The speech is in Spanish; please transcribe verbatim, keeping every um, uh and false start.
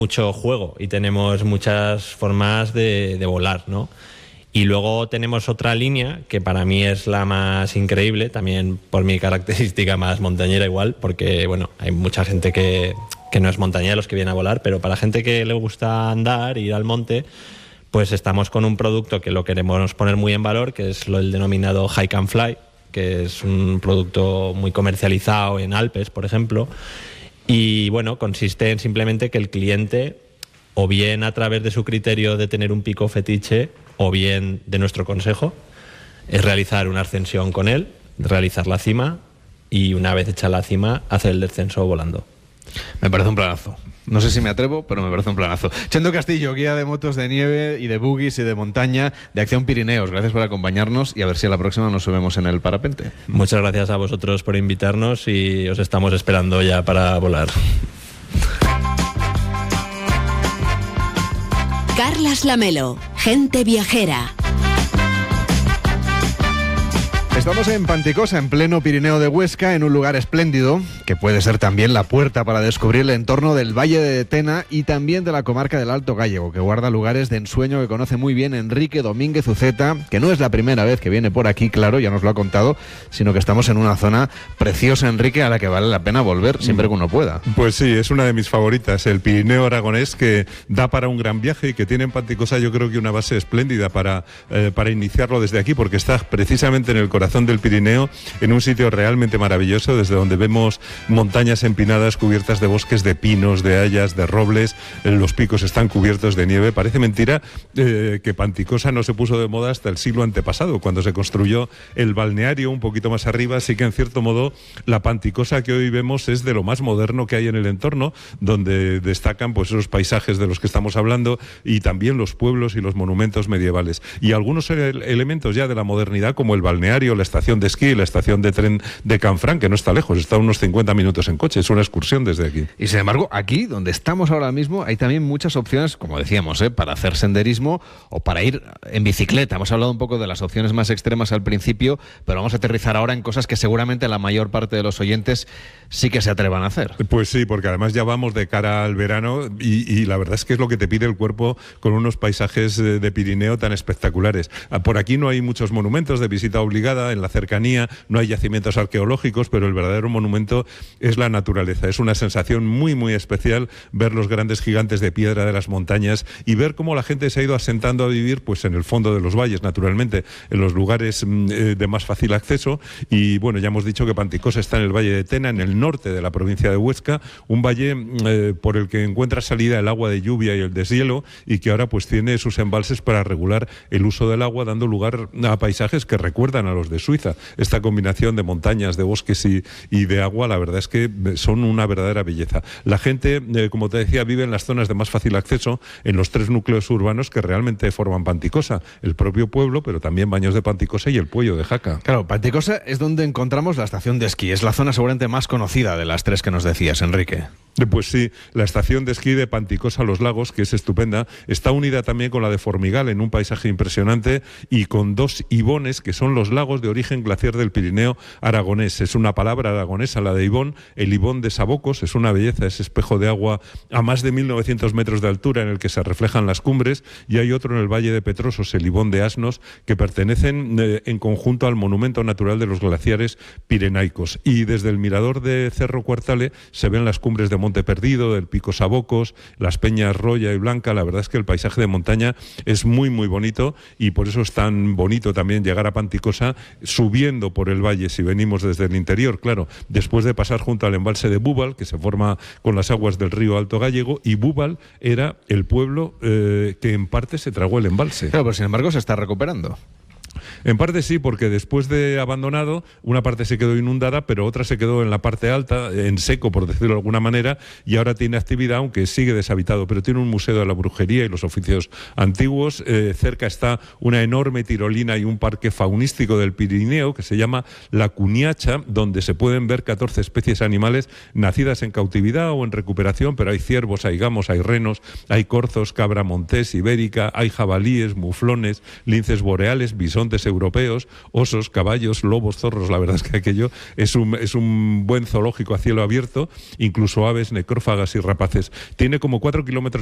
mucho juego y tenemos muchas formas de, de volar, ¿no? Y luego tenemos otra línea que para mí es la más increíble, también por mi característica más montañera igual, porque bueno, hay mucha gente que, que no es montañera, los que vienen a volar, pero para gente que le gusta andar, ir al monte, pues estamos con un producto que lo queremos poner muy en valor, que es lo el denominado Hike and Fly, que es un producto muy comercializado en Alpes, por ejemplo, y bueno, consiste en simplemente que el cliente, o bien a través de su criterio de tener un pico fetiche, o bien de nuestro consejo, es realizar una ascensión con él, realizar la cima y una vez hecha la cima, hacer el descenso volando. Me parece un planazo. No sé si me atrevo, pero me parece un planazo. Chendo Castillo, guía de motos de nieve y de buggies y de montaña de Acción Pirineos. Gracias por acompañarnos y a ver si a la próxima nos subimos en el parapente. Muchas gracias a vosotros por invitarnos y os estamos esperando ya para volar. Carlas Lamelo, gente viajera. Estamos en Panticosa, en pleno Pirineo de Huesca, en un lugar espléndido, que puede ser también la puerta para descubrir el entorno del Valle de Tena y también de la comarca del Alto Gállego, que guarda lugares de ensueño que conoce muy bien Enrique Domínguez Uceta, que no es la primera vez que viene por aquí, claro, ya nos lo ha contado, sino que estamos en una zona preciosa, Enrique, a la que vale la pena volver siempre que uno pueda. Pues sí, es una de mis favoritas, el Pirineo aragonés, que da para un gran viaje y que tiene en Panticosa yo creo que una base espléndida para, eh, para iniciarlo desde aquí, porque está precisamente en el corazón del Pirineo, en un sitio realmente maravilloso, desde donde vemos montañas empinadas cubiertas de bosques de pinos, de hayas, de robles, los picos están cubiertos de nieve. Parece mentira eh, que Panticosa no se puso de moda hasta el siglo antepasado, cuando se construyó el balneario un poquito más arriba, así que en cierto modo la Panticosa que hoy vemos es de lo más moderno que hay en el entorno, donde destacan pues esos paisajes de los que estamos hablando y también los pueblos y los monumentos medievales. Y algunos ele- elementos ya de la modernidad, como el balneario, la estación de esquí, la estación de tren de Canfranc, que no está lejos, está a unos cincuenta minutos en coche, es una excursión desde aquí. Y sin embargo, aquí, donde estamos ahora mismo, hay también muchas opciones, como decíamos, ¿eh? para hacer senderismo o para ir en bicicleta. Hemos hablado un poco de las opciones más extremas al principio, pero vamos a aterrizar ahora en cosas que seguramente la mayor parte de los oyentes sí que se atrevan a hacer. Pues sí, porque además ya vamos de cara al verano y, y la verdad es que es lo que te pide el cuerpo con unos paisajes de Pirineo tan espectaculares. Por aquí no hay muchos monumentos de visita obligada, en la cercanía no hay yacimientos arqueológicos, pero el verdadero monumento es la naturaleza. Es una sensación muy, muy especial ver los grandes gigantes de piedra de las montañas y ver cómo la gente se ha ido asentando a vivir pues en el fondo de los valles, naturalmente, en los lugares eh, de más fácil acceso. Y bueno, ya hemos dicho que Panticosa está en el Valle de Tena, en el norte de la provincia de Huesca, un valle eh, por el que encuentra salida el agua de lluvia y el deshielo y que ahora pues tiene sus embalses para regular el uso del agua, dando lugar a paisajes que recuerdan a los de Suiza. Esta combinación de montañas, de bosques y, y de agua, la verdad es que son una verdadera belleza. La gente, eh, como te decía, vive en las zonas de más fácil acceso, en los tres núcleos urbanos que realmente forman Panticosa, el propio pueblo, pero también Baños de Panticosa y el Puello de Jaca. Claro, Panticosa es donde encontramos la estación de esquí, es la zona seguramente más conocida de las tres que nos decías, Enrique. Pues sí, la estación de esquí de Panticosa Los Lagos, que es estupenda, está unida también con la de Formigal en un paisaje impresionante y con dos ibones que son los lagos de origen glaciar del Pirineo aragonés. Es una palabra aragonesa la de ibón, el ibón de Sabocos, es una belleza, ese espejo de agua a más de mil novecientos metros de altura en el que se reflejan las cumbres, y hay otro en el Valle de Petrosos, el ibón de Asnos, que pertenecen eh, en conjunto al monumento natural de los glaciares pirenaicos. Y desde el mirador de Cerro Cuartale se ven las cumbres de Monte Perdido, del Pico Sabocos, las Peñas Roya y Blanca. La verdad es que el paisaje de montaña es muy muy bonito y por eso es tan bonito también llegar a Panticosa subiendo por el valle si venimos desde el interior, claro, después de pasar junto al embalse de Búbal, que se forma con las aguas del río Alto Gállego, y Búbal era el pueblo eh, que en parte se tragó el embalse. Claro, pero sin embargo se está recuperando. En parte sí, porque después de abandonado, una parte se quedó inundada, pero otra se quedó en la parte alta, en seco, por decirlo de alguna manera, y ahora tiene actividad, aunque sigue deshabitado, pero tiene un museo de la brujería y los oficios antiguos. Eh, cerca está una enorme tirolina y un parque faunístico del Pirineo que se llama La Cuniacha, donde se pueden ver catorce especies animales nacidas en cautividad o en recuperación, pero hay ciervos, hay gamos, hay renos, hay corzos, cabra montés, ibérica, hay jabalíes, muflones, linces boreales, bisontes europeos, osos, caballos, lobos, zorros. La verdad es que aquello es un, es un buen zoológico a cielo abierto, incluso aves, necrófagas y rapaces. Tiene como cuatro kilómetros